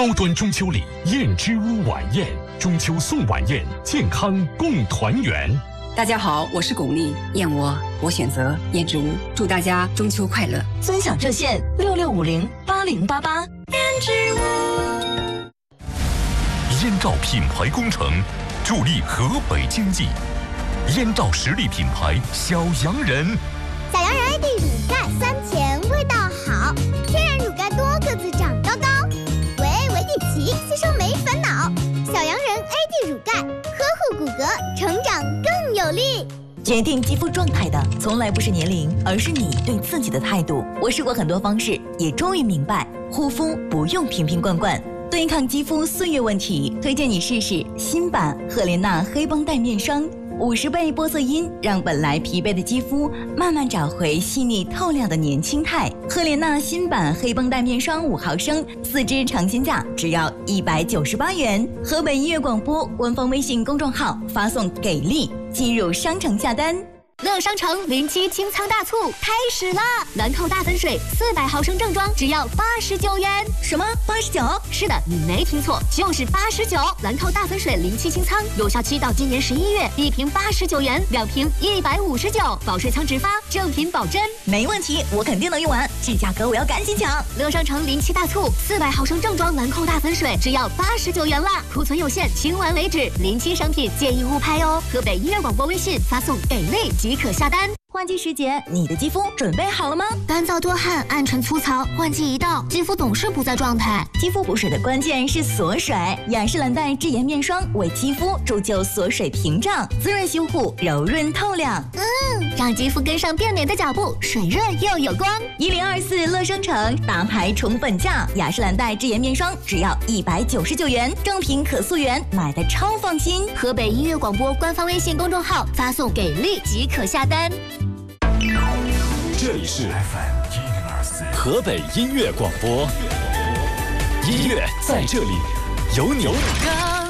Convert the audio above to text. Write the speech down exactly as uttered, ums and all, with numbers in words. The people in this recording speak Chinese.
高端中秋礼，燕之屋晚宴，中秋送晚宴，健康共团圆。 大家好，我是巩俐，燕窝我选择燕之屋，祝大家中秋快乐。 尊享热线六六五零八零八八。 燕之屋。 燕赵品牌工程，助力河北经济。燕赵实力品牌小洋人。 小洋人 A D 乳钙酸甜，味道好，天然乳钙多个子长高高，维 A 维 D 齐，吸收没烦恼。小洋人 A D 乳钙，呵护骨骼，成长更有力。 决定肌肤状态的从来不是年龄，而是你对自己的态度。我试过很多方式，也终于明白，护肤不用瓶瓶罐罐。对抗肌肤岁月问题，推荐你试试新版赫莲娜黑绷带面霜。五十倍玻色因让本来疲惫的肌肤慢慢找回细腻透亮的年轻态。赫莲娜新版黑绷带面霜五毫升，四支尝鲜价只要一百九十八元。河北音乐广播官方微信公众号发送“给力”进入商城下单。 乐商城零七清仓大促开始啦！兰蔻大粉水四百毫升正装只要八十九元。 什么？八十九？ 是的，你没听错，就是八十九。兰蔻大粉水零七清仓有效期到今年十一月，一瓶八十九元，两瓶一百五十九，保水仓直发，正品保真。 没问题，我肯定能用完，这价格我要赶紧抢！ 乐商城零七大促，四百毫升正装兰蔻大粉水只要八十九元啦，库存有限，清完为止。临期商品建议勿拍哦。河北音乐广播微信发送给力即可下单。 换季时节，你的肌肤准备好了吗？ 干燥多汗、暗沉粗糙，换季一到，肌肤总是不在状态。 肌肤补水的关键是锁水，雅诗兰黛智妍面霜为肌肤铸就锁水屏障，滋润修护，柔润透亮。 嗯，让肌肤跟上变美的脚步，水润又有光。 一零二四乐商城大牌宠粉价，雅诗兰黛智妍面霜只要一百九十九元，正品可溯源，买的超放心。 河北音乐广播官方微信公众号发送给力即可下单。 这里是 F M 一零二四河北音乐广播，音乐在这里有你。